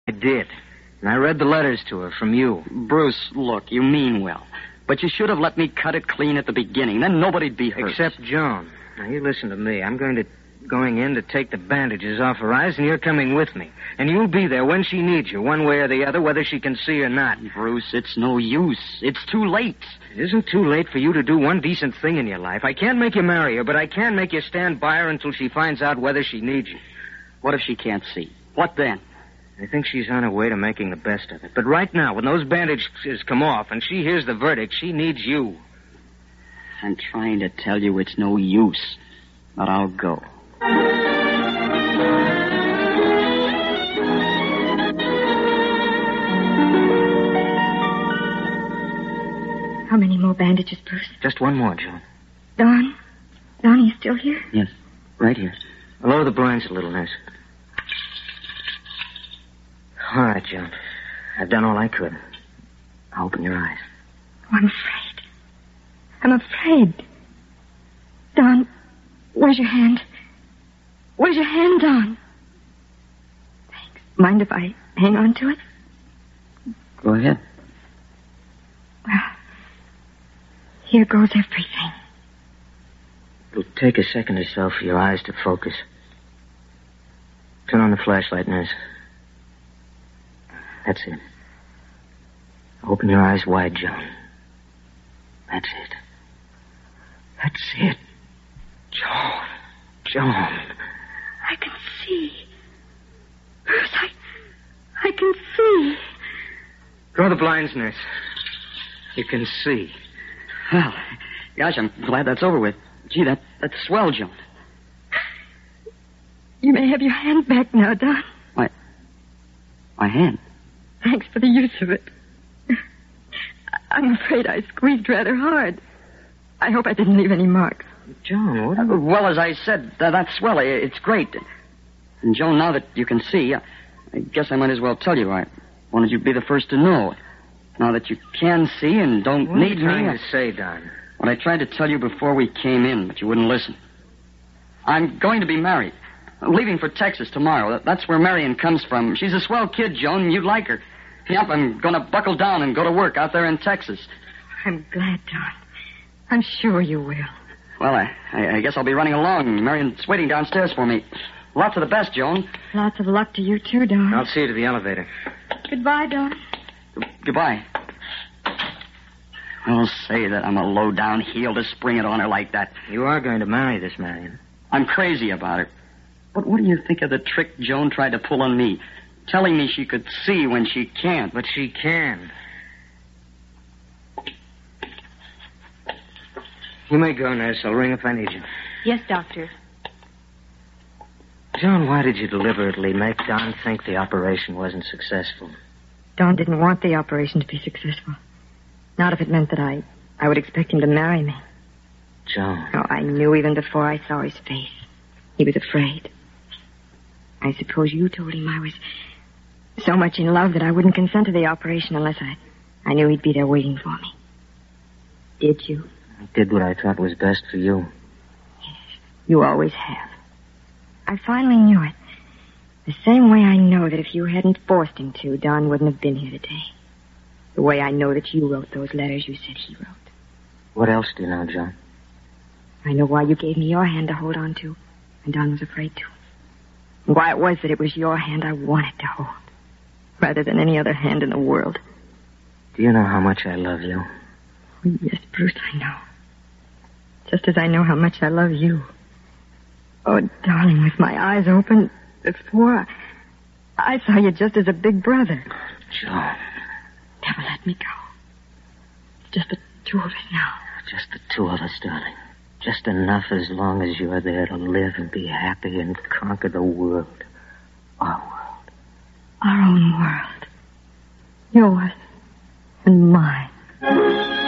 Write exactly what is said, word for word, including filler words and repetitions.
I did. And I read the letters to her from you. Bruce, look, you mean well. But you should have let me cut it clean at the beginning. Then nobody'd be hurt. Except Joan. Now, you listen to me. I'm going to going in to take the bandages off her eyes, and you're coming with me. And you'll be there when she needs you, one way or the other, whether she can see or not. Bruce, it's no use. It's too late. It isn't too late for you to do one decent thing in your life. I can't make you marry her, but I can make you stand by her until she finds out whether she needs you. What if she can't see? What then? I think she's on her way to making the best of it. But right now, when those bandages come off and she hears the verdict, she needs you. I'm trying to tell you it's no use. But I'll go. How many more bandages, Bruce? Just one more, Joan. Don? Don, are you still here? Yes, right here. Lower the blinds a little, nurse. All right, Joan. I've done all I could. Now open your eyes. Oh, I'm afraid. I'm afraid. Don, where's your hand? Where's your hand, Don? Thanks. Mind if I hang on to it? Go ahead. Well, here goes everything. It'll take a second or so for your eyes to focus. Turn on the flashlight, nurse. That's it. Open your eyes wide, Joan. That's it. That's it. Joan. Joan. I can see. Bruce, I... I can see. Draw the blinds, nurse. You can see. Well, gosh, I'm glad that's over with. Gee, that, that's swell, Joan. You may have your hand back now, Don. My... My hand? Thanks for the use of it. I'm afraid I squeezed rather hard. I hope I didn't leave any marks. Joan, what? Uh, well, as I said, uh, that's swell. It's great. And, Joan, now that you can see, uh, I guess I might as well tell you. I wanted you to be the first to know. Now that you can see and don't what need me... What are you trying me, to say, Don? What I tried to tell you before we came in, but you wouldn't listen. I'm going to be married. I'm leaving for Texas tomorrow. That's where Marion comes from. She's a swell kid, Joan. You'd like her. Yep, I'm going to buckle down and go to work out there in Texas. I'm glad, Don. I'm sure you will. Well, I, I, I guess I'll be running along. Marion's waiting downstairs for me. Lots of the best, Joan. Lots of luck to you, too, Don. I'll see you to the elevator. Goodbye, Don. G- goodbye. I'll say that I'm a low-down heel to spring it on her like that. You are going to marry this Marion. I'm crazy about her. But what do you think of the trick Joan tried to pull on me? Telling me she could see when she can't. But she can. You may go, nurse. I'll ring if I need you. Yes, doctor. Joan, why did you deliberately make Don think the operation wasn't successful? Don didn't want the operation to be successful. Not if it meant that I, I would expect him to marry me. Joan. Oh, I knew even before I saw his face. He was afraid. I suppose you told him I was so much in love that I wouldn't consent to the operation unless I, I knew he'd be there waiting for me. Did you? I did what I thought was best for you. Yes, you always have. I finally knew it. The same way I know that if you hadn't forced him to, Don wouldn't have been here today. The way I know that you wrote those letters you said he wrote. What else do you know, Joan? I know why you gave me your hand to hold on to, and Don was afraid to. And why it was that it was your hand I wanted to hold, rather than any other hand in the world. Do you know how much I love you? Oh, yes, Bruce, I know. Just as I know how much I love you. Oh, darling, with my eyes open before, I saw you just as a big brother. Joan. Never let me go. It's just the two of us now. Just the two of us, darling. Just enough as long as you're there to live and be happy and conquer the world. Our world. Our own world. Yours and mine.